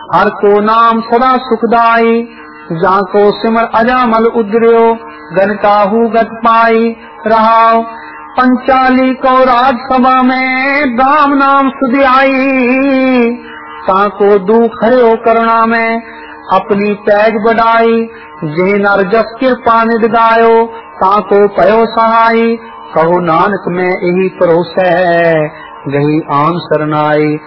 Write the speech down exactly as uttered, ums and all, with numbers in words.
हर को नाम सदा सुखदाई, जाको सिमर अजामल उद्रियो, गन काहू गत पाई। रहाओ पंचाली को राजसभा में राम नाम सुधियाई, ताको दुख हरियो करुणा में अपनी पैज बढ़ाई। जे नर जस कृपा निध गायो, ताको पयो सहाई। कहो नानक में यही भरोसा है, गही आन सरनाई।